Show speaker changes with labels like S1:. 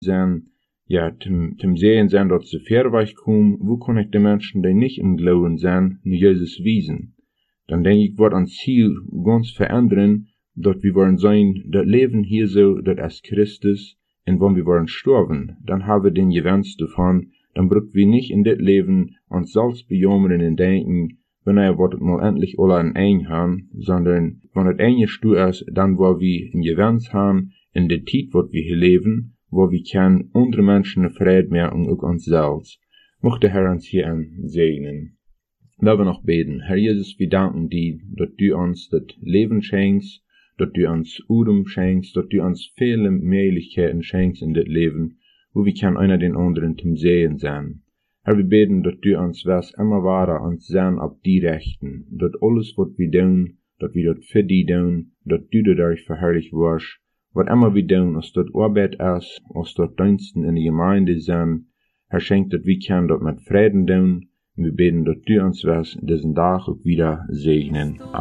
S1: zijn, ja, zum sehen zijn dat ze ver wegkomen, hoe kon ik de mensen die niet im Glauben zijn, nu Jezus wiesen? Dan denk ik, wordt ons Ziel ganz veranderen, dat we worden zijn, dat leven hier zo, dat als Christus, en wanneer we worden sterven, dan hebben we den gewens davon, dan brücken wir nicht in dit leven ons selbst bejammern en denken, wanneer wordt het mal endlich alle an ein haben, sondern, wanneer het einde stu is, dan waar we een gewens haben, in de tijd wat we hier leven, waar we kan andere mensen een vrede merken, ook ons zelfs. Mocht de Herr ons hierin segnen. Laten we nog beten. Herr Jesus, wir danken dir, dat du ons dat Leben schenkst, dat du ons Udem schenkst, dat du ons viele Möglichkeiten schenkst in dit Leben, wo wir kann einer den anderen zum Sehen sein. Herr, wir beten, dat du ons was immer wahrer uns sein ab die Rechten, dat alles, wat wir tun, dat wir dat für die tun, dat du dadurch verherrlicht wirst, wat immer wir tun, als dat Arbeit ist, als dat Diensten in der Gemeinde sein, Herr, schenkt, dat wir kann dat mit Frieden tun, und wir beten, dat du uns was diesen Tag auch wieder segnen.